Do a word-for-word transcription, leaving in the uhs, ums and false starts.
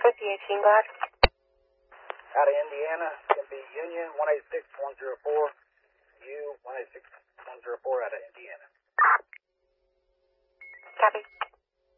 fifty eighteen, go ahead. Out of Indiana, it's going to be Union one eight six one zero four, U one eight six one zero four out of Indiana. Copy.